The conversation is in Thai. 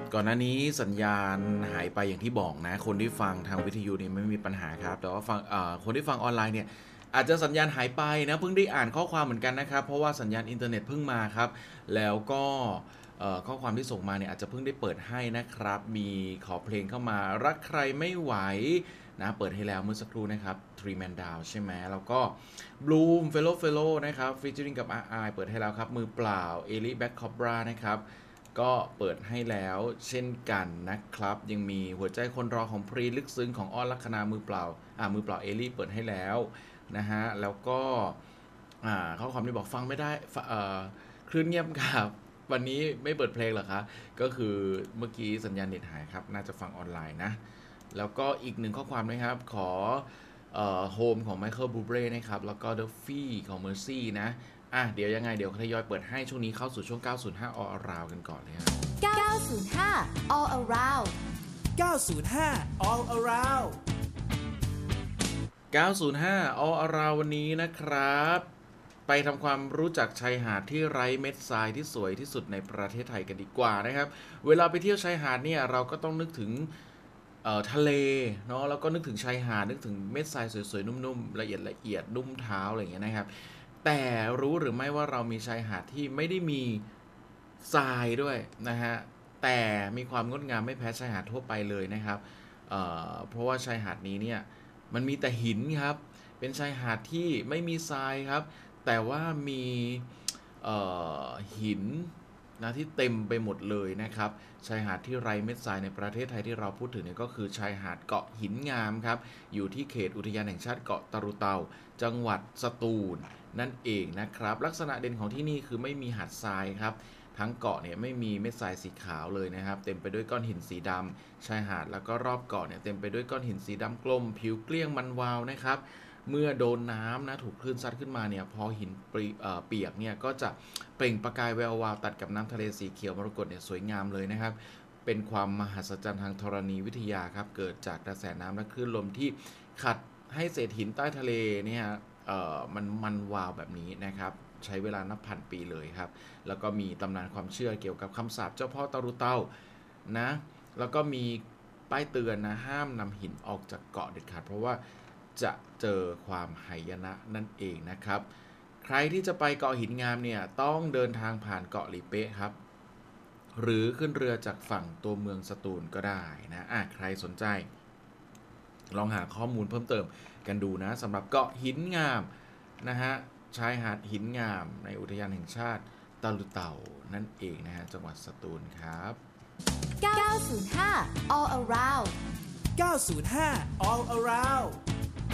ก่อนหน้านี้สัญญาณหายไปอย่างที่บอกนะคนที่ฟังทางวิทยุเนี่ยไม่มีปัญหาครับแต่ว่าฟังคนที่ฟังออนไลน์เนี่ยอาจจะสัญญาณหายไปนะเพิ่งได้อ่านข้อความเหมือนกันนะครับเพราะว่าสัญญาณอินเทอร์เน็ตเพิ่งมาครับแล้วก็ข้อความที่ส่งมาเนี่ยอาจจะเพิ่งได้เปิดให้นะครับมีขอเพลงเข้ามารักใครไม่ไหวนะเปิดให้แล้วเมื่อสักครู่นะครับ Three Man Down ใช่ไหมแล้วก็ Bloom Fellow นะครับ featuring กับ RI เปิดให้แล้วครับมือเปล่า Ellie Black Cobra นะครับก็เปิดให้แล้วเช่นกันนะครับยังมีหัวใจคนรอของพรีลึกซึ้งของอ้อนลัคนามือเปล่าเอลี่เปิดให้แล้วนะฮะแล้วก็ข้อความที่บอกฟังไม่ได้คลื่นเงียบครับวันนี้ไม่เปิดเพลงหรอคะก็คือเมื่อกี้สัญญาณเน็ตหายครับน่าจะฟังออนไลน์นะแล้วก็อีกหนึ่งข้อความนะครับขอโฮมของ Michael Bublé นะครับแล้วก็ Duffy ของ Mercy นะเดี๋ยวยังไงเดี๋ยวทยอยเปิดให้ช่วงนี้เข้าสู่ช่วง 905 All Around กันก่อนเลยครับ 905 All Around 905 All Around 905 All Around วันนี้นะครับไปทำความรู้จักชายหาดที่ไร้เม็ดทรายที่สวยที่สุดในประเทศไทยกันดีกว่านะครับเวลาไปเที่ยวชายหาดเนี่ยเราก็ต้องนึกถึงทะเลเนาะแล้วก็นึกถึงชายหาดนึกถึงเม็ดทรายสวยๆนุ่มๆละเอียดนุ่มเท้าอะไรอย่างเงี้ยนะครับแต่รู้หรือไม่ว่าเรามีชายหาดที่ไม่ได้มีทรายด้วยนะฮะแต่มีความงดงามไม่แพ้ชายหาดทั่วไปเลยนะครับเพราะว่าชายหาดนี้เนี่ยมันมีแต่หินครับเป็นชายหาดที่ไม่มีทรายครับแต่ว่ามีหินนะที่เต็มไปหมดเลยนะครับชายหาดที่ไร้เม็ดทรายในประเทศไทยที่เราพูดถึงเนี่ยก็คือชายหาดเกาะหินงามครับอยู่ที่เขตอุทยานแห่งชาติเกาะตะรุเตาจังหวัดสตูลนั่นเองนะครับลักษณะเด่นของที่นี่คือไม่มีหาดทรายครับทั้งเกาะเนี่ยไม่มีเม็ดทรายสีขาวเลยนะครับเต็มไปด้วยก้อนหินสีดำชายหาดแล้วก็รอบเกาะเนี่ยเต็มไปด้วยก้อนหินสีดำกลมผิวเกลี้ยงมันวาวนะครับเมื่อโดนน้ำนะถูกคลื่นซัดขึ้นมาเนี่ยพอหินเปียกเนี่ยก็จะเปล่งประกายแวววาวตัดกับน้ำทะเลสีเขียวมรกตเนี่ยสวยงามเลยนะครับเป็นความมหัศจรรย์ทางธรณีวิทยาครับเกิดจากกระแสน้ำและคลื่นลมที่ขัดให้เศษหินใต้ทะเลเนี่ยมันวาวแบบนี้นะครับใช้เวลานับพันปีเลยครับแล้วก็มีตำนานความเชื่อเกี่ยวกับคำสาปเจ้าพ่อตะรุเตานะแล้วก็มีป้ายเตือนนะห้ามนำหินออกจากเกาะเด็ดขาดเพราะว่าจะเจอความหายนะนั่นเองนะครับใครที่จะไปเกาะหินงามเนี่ยต้องเดินทางผ่านเกาะหลีเป๊ะครับหรือขึ้นเรือจากฝั่งตัวเมืองสตูลก็ได้นะใครสนใจลองหาข้อมูลเพิ่มเติมกันดูนะสำหรับเกาะหินงามนะฮะชายหาดหินงามในอุทยานแห่งชาติตะลุเต่านั่นเองนะฮะจังหวัดสตูลครับ 905 All Around 905 All Around